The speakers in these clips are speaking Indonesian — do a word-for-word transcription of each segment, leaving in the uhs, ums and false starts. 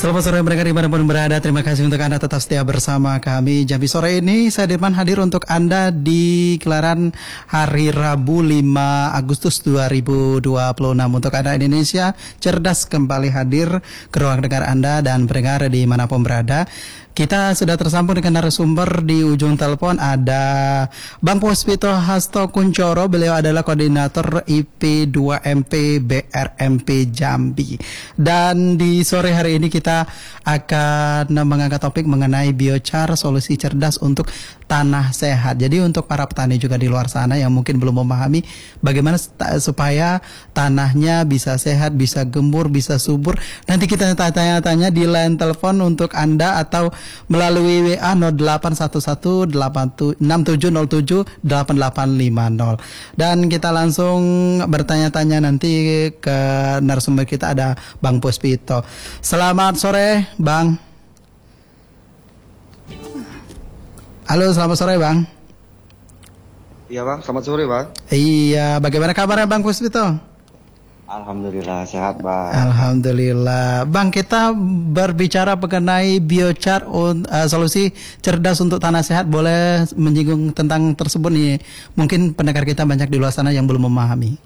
Selamat sore mereka dimanapun berada. Terima kasih untuk Anda tetap setia bersama kami. Jambi sore ini saya Dirman hadir untuk Anda di gelaran hari Rabu lima Agustus dua ribu dua puluh enam. Untuk Anda Indonesia cerdas kembali hadir ke ruang dengar Anda dan pendengar dimanapun berada. Kita sudah tersambung dengan narasumber di ujung telepon. Ada Bang Puspito Hasto Kuncoro. Beliau adalah koordinator I P dua M P B R M P Jambi. Dan di sore hari ini kita akan mengangkat topik mengenai biochar, solusi cerdas untuk tanah sehat. Jadi untuk para petani juga di luar sana yang mungkin belum memahami bagaimana supaya tanahnya bisa sehat, bisa gembur, bisa subur. Nanti kita tanya-tanya di line telepon untuk Anda atau melalui W A nol delapan satu satu enam tujuh nol tujuh delapan delapan lima nol. Dan kita langsung bertanya-tanya nanti ke narasumber kita, ada Bang Puspito. Selamat sore, Bang. Halo, selamat sore, Bang. Iya, Bang. Selamat sore, Bang. Iya, bagaimana kabarnya, Bang Puspito? Alhamdulillah sehat, Bang. Alhamdulillah. Bang, kita berbicara mengenai biochar, uh, solusi cerdas untuk tanah sehat. Boleh menyinggung tentang tersebut nih? Mungkin pendengar kita banyak di luar sana yang belum memahami.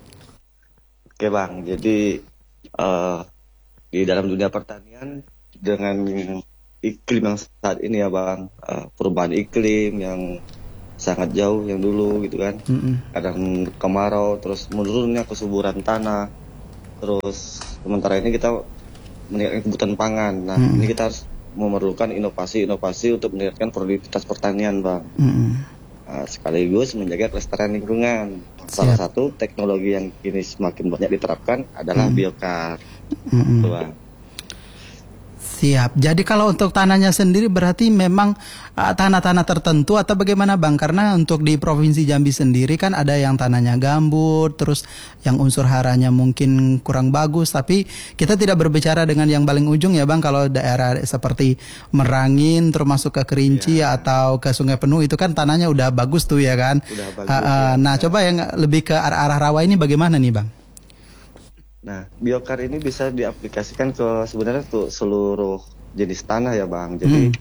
Oke, Bang. Jadi uh, di dalam dunia pertanian dengan iklim yang saat ini ya, Bang, uh, perubahan iklim yang sangat jauh yang dulu gitu kan, mm-hmm. kadang kemarau, terus menurunnya kesuburan tanah, terus sementara ini kita meningkatkan kebutuhan pangan. Nah, mm-hmm. ini kita harus memerlukan inovasi-inovasi untuk meningkatkan produktivitas pertanian, Bang. Mm-hmm. Nah, sekaligus menjaga kelestarian lingkungan. Salah Siap. satu teknologi yang kini semakin banyak diterapkan adalah mm-hmm. biochar, mm-hmm. gitu, Bang. Siap. Jadi kalau untuk tanahnya sendiri berarti memang uh, tanah-tanah tertentu atau bagaimana, Bang? Karena untuk di Provinsi Jambi sendiri kan ada yang tanahnya gambut, terus yang unsur haranya mungkin kurang bagus. Tapi kita tidak berbicara dengan yang paling ujung ya, Bang. Kalau daerah seperti Merangin, termasuk ke Kerinci ya. atau ke Sungai Penuh, itu kan tanahnya udah bagus tuh ya kan? Udah bagus, uh, uh, ya. Nah, ya. coba yang lebih ke arah-arah rawa ini bagaimana nih, Bang? Nah, biochar ini bisa diaplikasikan ke sebenarnya tuh seluruh jenis tanah ya, Bang. Jadi hmm.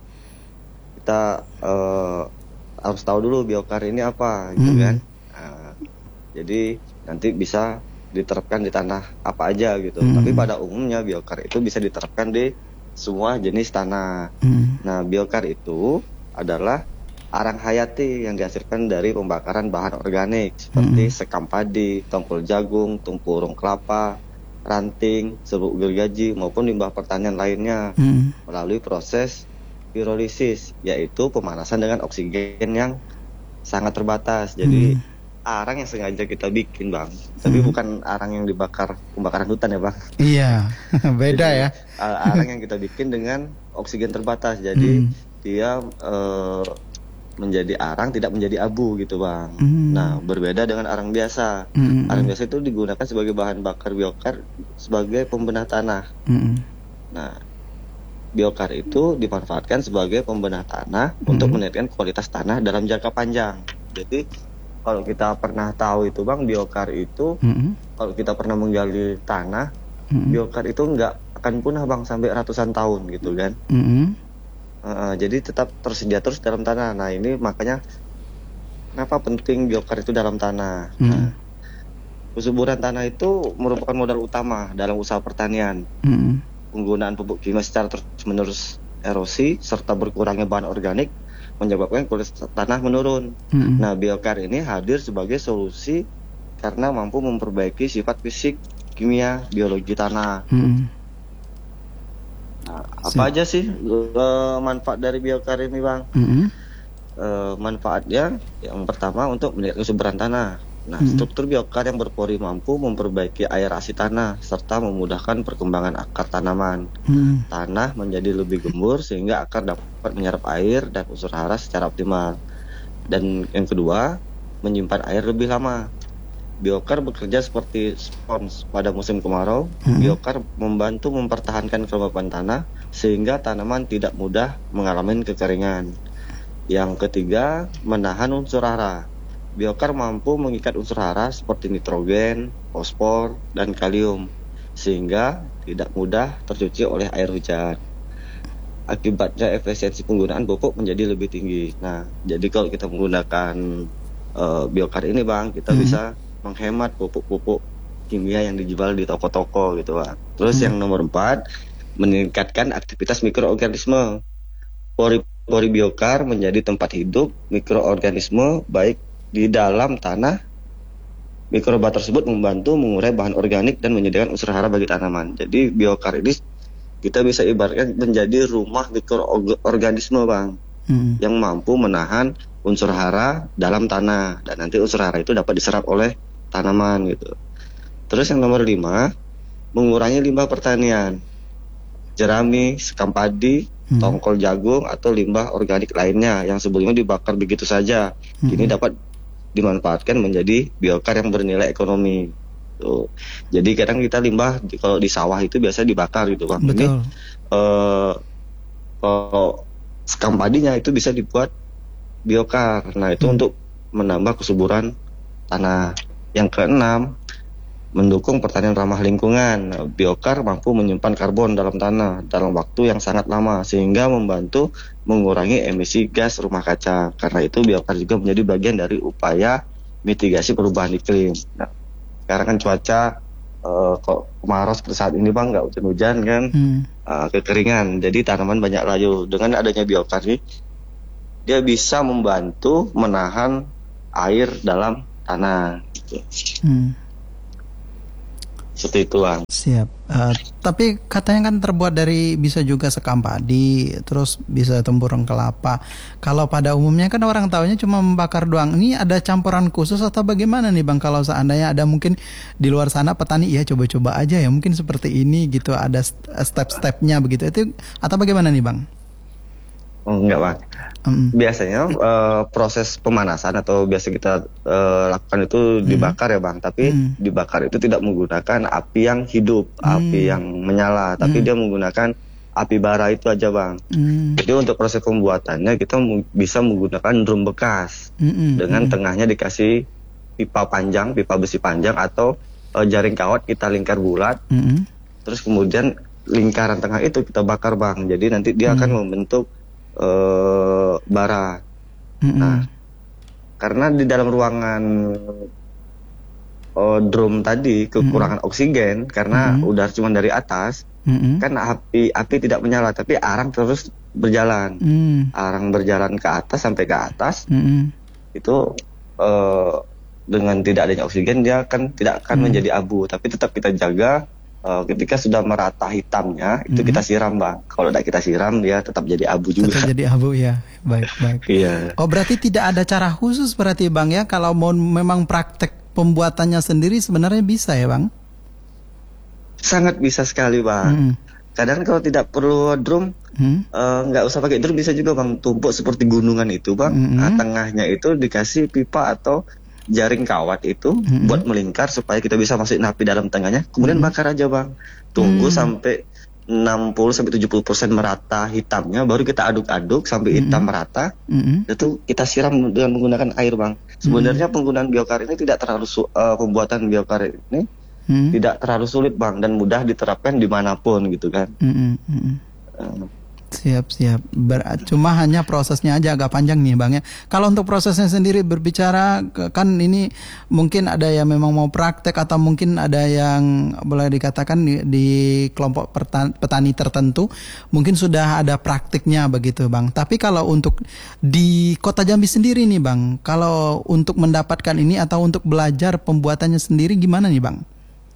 kita uh, harus tahu dulu biochar ini apa, gitu hmm. kan. Nah, jadi nanti bisa diterapkan di tanah apa aja gitu. Hmm. Tapi pada umumnya biochar itu bisa diterapkan di semua jenis tanah. Hmm. Nah, biochar itu adalah arang hayati yang dihasilkan dari pembakaran bahan organik seperti mm-hmm. sekam padi, tongkol jagung, tempurung kelapa, ranting, serbuk gergaji maupun limbah pertanian lainnya mm-hmm. melalui proses pirolisis, yaitu pemanasan dengan oksigen yang sangat terbatas. Jadi mm-hmm. arang yang sengaja kita bikin, Bang, tapi mm-hmm. bukan arang yang dibakar pembakaran hutan ya, Bang. Iya, beda Jadi, ya. Arang yang kita bikin dengan oksigen terbatas, jadi mm-hmm. dia uh, menjadi arang, tidak menjadi abu gitu, Bang. Mm. Nah, berbeda dengan arang biasa. Mm. Arang biasa itu digunakan sebagai bahan bakar biochar sebagai pembenah tanah. Mm. Nah, biochar itu dimanfaatkan sebagai pembenah tanah mm. untuk meningkatkan kualitas tanah dalam jangka panjang. Jadi, kalau kita pernah tahu itu, Bang, biochar itu mm. kalau kita pernah menggali tanah, mm. biochar itu nggak akan punah, Bang, sampai ratusan tahun gitu kan. Mm. Uh, jadi tetap tersedia terus dalam tanah. Nah, ini makanya kenapa penting biochar itu dalam tanah. Hmm. Nah, kesuburan tanah itu merupakan modal utama dalam usaha pertanian. Hmm. Penggunaan pupuk kimia secara terus-menerus erosi serta berkurangnya bahan organik menyebabkan kualitas tanah menurun. Hmm. Nah, biochar ini hadir sebagai solusi karena mampu memperbaiki sifat fisik, kimia, biologi tanah. Hmm. Nah, apa aja sih uh, manfaat dari biochar ini, Bang? Mm-hmm. Uh, manfaatnya yang pertama untuk meningkatkan kesuburan tanah. Nah, mm-hmm. struktur biochar yang berpori mampu memperbaiki aerasi tanah serta memudahkan perkembangan akar tanaman. Mm-hmm. Tanah menjadi lebih gembur sehingga akar dapat menyerap air dan unsur hara secara optimal. Dan yang kedua, menyimpan air lebih lama. Biochar bekerja seperti spons pada musim kemarau. Mm-hmm. Biochar membantu mempertahankan kelembapan tanah sehingga tanaman tidak mudah mengalami kekeringan. Yang ketiga, menahan unsur hara. Biochar mampu mengikat unsur hara seperti nitrogen, fosfor, dan kalium. sehingga tidak mudah tercuci oleh air hujan. Akibatnya efisiensi penggunaan pupuk menjadi lebih tinggi. Nah, jadi kalau kita menggunakan uh, biokar ini Bang, kita hmm. bisa menghemat pupuk-pupuk kimia yang dijual di toko-toko gitu Bang. Terus hmm. yang nomor empat, meningkatkan aktivitas mikroorganisme. Pori-pori biokar menjadi tempat hidup mikroorganisme baik di dalam tanah. Mikroba tersebut membantu mengurai bahan organik dan menyediakan unsur hara bagi tanaman. Jadi biokar ini kita bisa ibaratkan menjadi rumah mikroorganisme Bang, hmm. yang mampu menahan unsur hara dalam tanah dan nanti unsur hara itu dapat diserap oleh tanaman gitu. Terus yang nomor lima, mengurangi limbah pertanian, jerami, sekam padi, hmm. tongkol jagung atau limbah organik lainnya yang sebelumnya dibakar begitu saja, hmm. kini dapat dimanfaatkan menjadi biokar yang bernilai ekonomi. Tuh. Jadi kadang kita limbah kalau di sawah itu biasa dibakar gitu Bang. Betul. Ini uh, kalau sekam padinya itu bisa dibuat biokar. Nah itu hmm. untuk menambah kesuburan tanah. Yang keenam, mendukung pertanian ramah lingkungan. Biokar mampu menyimpan karbon dalam tanah dalam waktu yang sangat lama sehingga membantu mengurangi emisi gas rumah kaca. Karena itu biokar juga menjadi bagian dari upaya mitigasi perubahan iklim. Nah, sekarang kan cuaca uh, kok kemarau seperti saat ini Bang, nggak hujan-hujan kan, hmm. uh, kekeringan. Jadi tanaman banyak layu. Dengan adanya biokar ini, dia bisa membantu menahan air dalam tanah. Gitu. Hmm. Seperti itu Bang. Siap. Uh, tapi katanya kan terbuat dari bisa juga sekam padi, terus bisa tempurung kelapa. Kalau pada umumnya kan orang taunya cuma membakar doang. Ini ada campuran khusus atau bagaimana nih Bang? Kalau seandainya ada mungkin di luar sana petani ya coba-coba aja ya mungkin seperti ini gitu, ada step-stepnya begitu. Itu atau bagaimana nih Bang? Oh enggak Bang. Um. Biasanya uh, proses pemanasan atau biasa kita uh, lakukan itu dibakar hmm. ya Bang. Tapi hmm. dibakar itu tidak menggunakan api yang hidup, hmm. api yang menyala. Tapi hmm. dia menggunakan api bara itu aja Bang. Hmm. Jadi untuk proses pembuatannya kita mu- bisa menggunakan drum bekas. Hmm. Dengan hmm. tengahnya dikasih pipa panjang, pipa besi panjang atau uh, jaring kawat kita lingkar bulat. Hmm. Terus kemudian lingkaran tengah itu kita bakar Bang. Jadi nanti dia hmm. akan membentuk Uh, bara. Mm-hmm. Nah, karena di dalam ruangan uh, drum tadi kekurangan mm-hmm. oksigen karena mm-hmm. udara cuma dari atas, mm-hmm. kan api api tidak menyala tapi arang terus berjalan, mm-hmm. arang berjalan ke atas sampai ke atas, mm-hmm. itu uh, dengan tidak adanya oksigen dia kan tidak akan mm-hmm. menjadi abu, tapi tetap kita jaga. Uh, ketika sudah merata hitamnya itu mm-hmm. kita siram Bang. Kalau tidak kita siram dia tetap jadi abu juga. Tetap jadi abu ya. Baik baik. Iya. Oh berarti tidak ada cara khusus berarti Bang ya, kalau mau memang praktek pembuatannya sendiri sebenarnya bisa ya Bang? Sangat bisa sekali Bang. Mm-hmm. Kadang kalau tidak perlu drum mm-hmm. uh, nggak usah pakai drum bisa juga Bang. Tumpuk seperti gunungan itu Bang. Mm-hmm. Nah, tengahnya itu dikasih pipa atau jaring kawat itu mm-hmm. buat melingkar supaya kita bisa masukin api dalam tengahnya, kemudian mm-hmm. bakar aja Bang. Tunggu mm-hmm. sampai enam puluh sampai tujuh puluh persen merata hitamnya, baru kita aduk-aduk sampai mm-hmm. hitam merata. Mm-hmm. Itu kita siram dengan menggunakan air Bang. Sebenarnya mm-hmm. penggunaan biokar ini tidak terlalu su- uh, pembuatan biokar ini mm-hmm. tidak terlalu sulit Bang dan mudah diterapkan dimanapun gitu kan. Mm-hmm. Uh, Siap, siap. Ber- cuma hanya prosesnya aja agak panjang nih Bang ya. Kalau untuk prosesnya sendiri berbicara, kan ini mungkin ada yang memang mau praktek atau mungkin ada yang boleh dikatakan di, di kelompok pertan- petani tertentu mungkin sudah ada praktiknya begitu Bang. Tapi kalau untuk di Kota Jambi sendiri nih Bang, kalau untuk mendapatkan ini atau untuk belajar pembuatannya sendiri gimana nih Bang?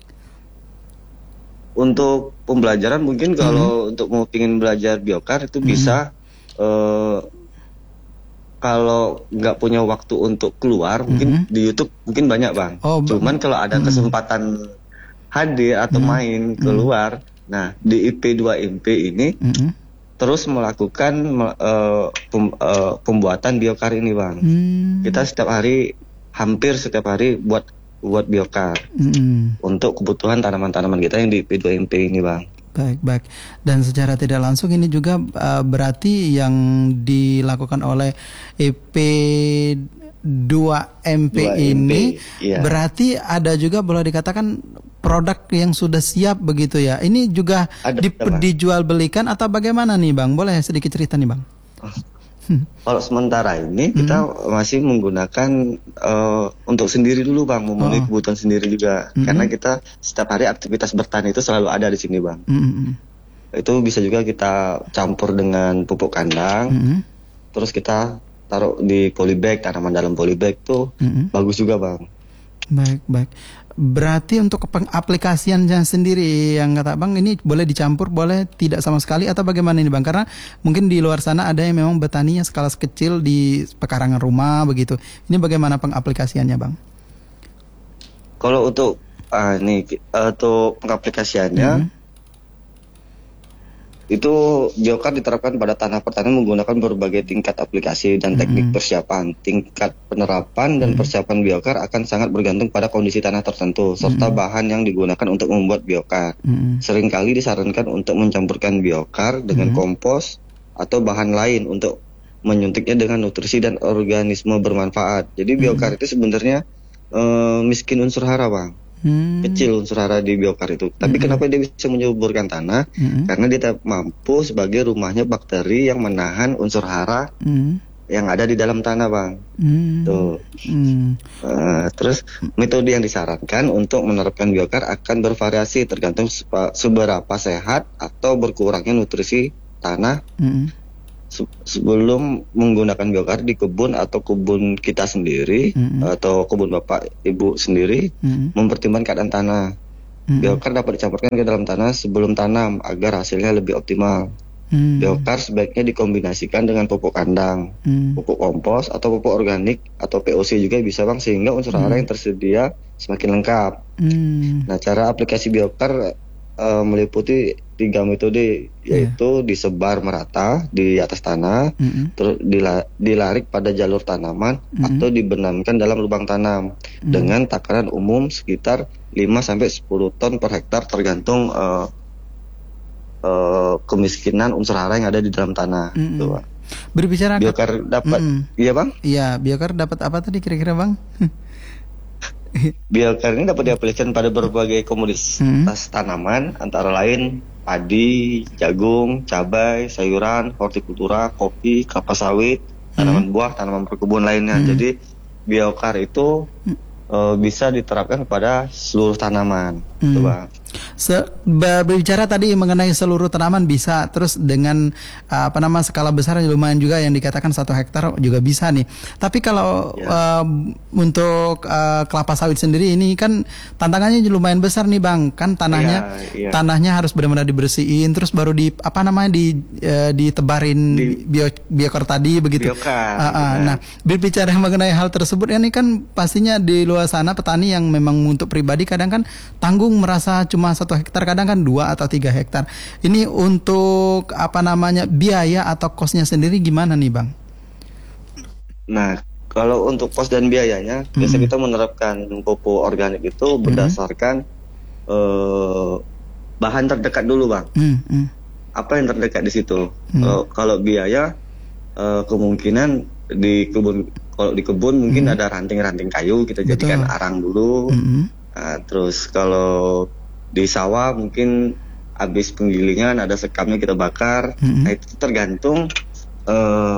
Untuk pembelajaran mungkin kalau mm-hmm. untuk mau ingin belajar biokar itu mm-hmm. bisa uh, kalau nggak punya waktu untuk keluar mm-hmm. mungkin di YouTube mungkin banyak Bang. Oh, Cuman b- kalau ada mm-hmm. kesempatan hadir atau mm-hmm. main keluar, mm-hmm. nah di I P dua M P ini mm-hmm. terus melakukan uh, pem, uh, pembuatan biokar ini Bang. Mm-hmm. Kita setiap hari hampir setiap hari buat buat biokar mm-hmm. untuk kebutuhan tanaman-tanaman kita yang di P dua M P ini Bang. Baik, baik. Dan secara tidak langsung ini juga uh, berarti yang dilakukan oleh E P dua M P ini iya. Berarti ada juga boleh dikatakan produk yang sudah siap begitu ya. Ini juga ada, di, ada, dijual belikan atau bagaimana nih Bang? Boleh sedikit cerita nih Bang? Oh. Kalau sementara ini kita mm-hmm. masih menggunakan uh, untuk sendiri dulu Bang, memenuhi oh. kebutuhan sendiri juga. Mm-hmm. Karena kita setiap hari aktivitas bertani itu selalu ada di sini Bang. Mm-hmm. Itu bisa juga kita campur dengan pupuk kandang. Mm-hmm. Terus kita taruh di polybag, tanaman dalam polybag tuh mm-hmm. bagus juga Bang. Baik, baik. Berarti untuk pengaplikasiannya sendiri yang kata Bang ini boleh dicampur, boleh tidak sama sekali atau bagaimana ini Bang? Karena mungkin di luar sana ada yang memang bertaninya skala kecil di pekarangan rumah begitu. Ini bagaimana pengaplikasiannya Bang? Kalau untuk uh, nih uh, untuk pengaplikasiannya mm-hmm. itu biokar diterapkan pada tanah pertanian menggunakan berbagai tingkat aplikasi dan teknik mm-hmm. persiapan. Tingkat penerapan dan mm-hmm. persiapan biokar akan sangat bergantung pada kondisi tanah tertentu serta mm-hmm. bahan yang digunakan untuk membuat biokar. Mm-hmm. Seringkali disarankan untuk mencampurkan biokar dengan mm-hmm. kompos atau bahan lain untuk menyuntiknya dengan nutrisi dan organisme bermanfaat. Jadi biokar mm-hmm. itu sebenarnya uh, miskin unsur hara Bang. Hmm. Kecil unsur hara di biokar itu. Tapi hmm. kenapa dia bisa menyuburkan tanah? Hmm. Karena dia mampu sebagai rumahnya bakteri yang menahan unsur hara hmm. yang ada di dalam tanah Bang. Hmm. Tuh. Hmm. Uh, terus metode yang disarankan untuk menerapkan biokar akan bervariasi tergantung seberapa sehat atau berkurangnya nutrisi tanah. Hmm. Sebelum menggunakan biokar di kebun atau kebun kita sendiri mm-hmm. atau kebun bapak ibu sendiri mm-hmm. mempertimbangkan keadaan tanah. Mm-hmm. Biokar dapat dicampurkan ke dalam tanah sebelum tanam agar hasilnya lebih optimal. Mm-hmm. Biokar sebaiknya dikombinasikan dengan pupuk kandang, mm-hmm. pupuk kompos atau pupuk organik atau P O C juga bisa Bang, sehingga unsur hara mm-hmm. yang tersedia semakin lengkap. Mm-hmm. Nah, cara aplikasi biokar uh, meliputi tiga metode, yaitu yeah. disebar merata di atas tanah, mm-hmm. terus dila- dilarik pada jalur tanaman mm-hmm. atau dibenamkan dalam lubang tanam mm-hmm. dengan takaran umum sekitar lima sampai sepuluh ton per hektar tergantung uh, uh, kemiskinan unsur hara yang ada di dalam tanah. Mm-hmm. Tuh, Berbicara biokar dapat, mm-hmm. iya Bang? Iya, biokar dapat apa tadi kira-kira Bang? Biokar ini dapat diaplikasikan pada berbagai komoditas hmm. tanaman, antara lain padi, jagung, cabai, sayuran, hortikultura, kopi, kelapa sawit, tanaman hmm. buah, tanaman perkebunan lainnya. Hmm. Jadi biokar itu hmm. uh, bisa diterapkan pada seluruh tanaman. Hmm. Coba. Se- berbicara tadi mengenai seluruh tanaman bisa, terus dengan uh, apa nama skala besar lumayan juga yang dikatakan satu hektar juga bisa nih. Tapi kalau ya. uh, untuk uh, kelapa sawit sendiri ini kan tantangannya lumayan besar nih Bang, kan tanahnya ya, ya. tanahnya harus benar-benar dibersihin, terus baru di apa namanya di uh, ditebarin di, bio, biokar tadi begitu. Biokar, uh, uh, nah berbicara mengenai hal tersebut ini kan pastinya di luar sana petani yang memang untuk pribadi kadang kan tanggung merasa cuma satu hektar, kadang kan dua atau tiga hektar. Ini untuk apa namanya biaya atau kosnya sendiri gimana nih Bang? Nah, kalau untuk kos dan biayanya, mm-hmm. biasa kita menerapkan pupuk organik itu mm-hmm. berdasarkan uh, bahan terdekat dulu Bang. Mm-hmm. Apa yang terdekat di situ? Mm-hmm. Uh, kalau biaya, uh, kemungkinan di kebun, kalau di kebun mungkin mm-hmm. ada ranting-ranting kayu kita Betul. jadikan arang dulu. Mm-hmm. Nah, terus kalau di sawah mungkin habis penggilingan ada sekamnya kita bakar. Mm-hmm. Nah, itu tergantung uh,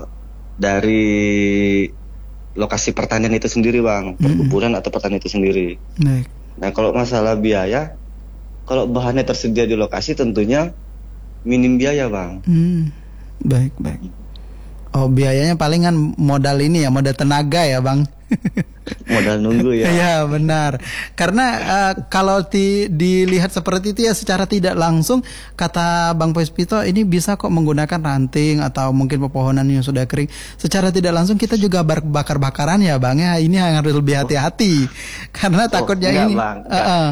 dari lokasi pertanian itu sendiri Bang, mm-hmm. perkebunan atau pertanian itu sendiri. Baik. Nah, kalau masalah biaya, kalau bahannya tersedia di lokasi tentunya minim biaya Bang. Mm. Baik, baik. Oh, biayanya palingan modal ini ya, modal tenaga ya Bang. Modal nunggu ya. Iya benar. Karena uh, kalau di, dilihat seperti itu ya secara tidak langsung kata Bang Puspito ini bisa kok menggunakan ranting atau mungkin pepohonan yang sudah kering. Secara tidak langsung kita juga bakar-bakaran ya Bang ya. Ini yang harus lebih hati-hati. Karena takutnya oh, enggak, ini. Bang, enggak. Uh-uh.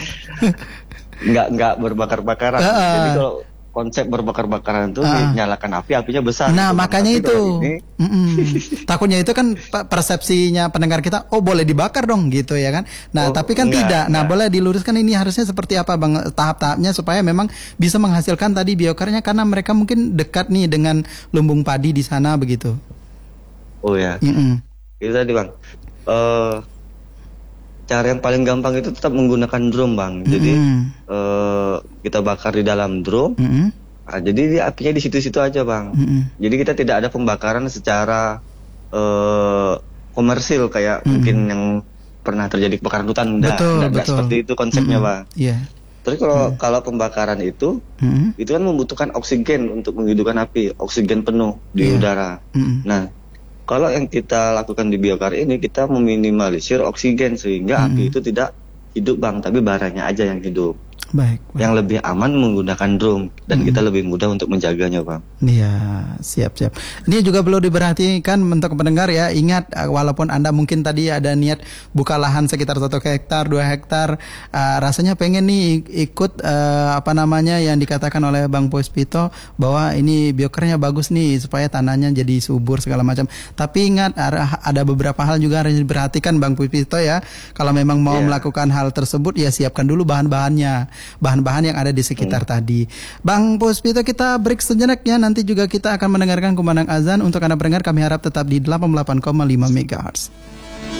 enggak enggak berbakar-bakaran. Uh-uh. Jadi kalau konsep berbakar-bakaran itu uh. dinyalakan api, apinya besar. Nah, gitu. makanya Tapi itu. Takutnya itu kan persepsinya pendengar kita, oh boleh dibakar dong gitu ya kan. Nah, oh, tapi kan enggak, tidak. Nah, enggak. Boleh diluruskan ini harusnya seperti apa Bang tahap-tahapnya supaya memang bisa menghasilkan tadi biokarnya karena mereka mungkin dekat nih dengan lumbung padi di sana begitu. Oh ya. Mm-mm. itu tadi bang. Uh, cara yang paling gampang itu tetap menggunakan drum bang. Mm-hmm. Jadi uh, kita bakar di dalam drum. Mm-hmm. Nah, jadi dia apinya di situ-situ aja bang. Mm-hmm. Jadi kita tidak ada pembakaran secara uh, komersil kayak mm-hmm. mungkin yang pernah terjadi kebakaran hutan. Enggak, betul, enggak, betul. enggak seperti itu konsepnya mm-hmm. bang. Iya. Yeah. Terus kalau mm-hmm. kalau pembakaran itu, mm-hmm. itu kan membutuhkan oksigen untuk menghidupkan api, oksigen penuh di yeah. udara. Mm-hmm. Nah. Kalau yang kita lakukan di biokar ini, kita meminimalisir oksigen sehingga hmm. api itu tidak hidup bang, tapi baranya aja yang hidup. Baik, baik. Yang lebih aman menggunakan drum dan hmm. kita lebih mudah untuk menjaganya bang. Iya, siap siap. Ini juga perlu diperhatikan untuk pendengar ya. Ingat, walaupun Anda mungkin tadi ada niat buka lahan sekitar satu hektar, dua hektar, uh, rasanya pengen nih ikut uh, apa namanya yang dikatakan oleh Bang Puspito bahwa ini biokarnya bagus nih supaya tanahnya jadi subur segala macam. Tapi ingat, ada beberapa hal juga harus diperhatikan Bang Puspito ya. Kalau memang mau yeah. melakukan hal tersebut ya siapkan dulu bahan-bahannya. Bahan-bahan yang ada di sekitar hmm. tadi. Bang Puspito, kita break sejenak ya. Nanti juga kita akan mendengarkan kumandang azan. Untuk Anda pendengar, kami harap tetap di delapan puluh delapan koma lima megahertz.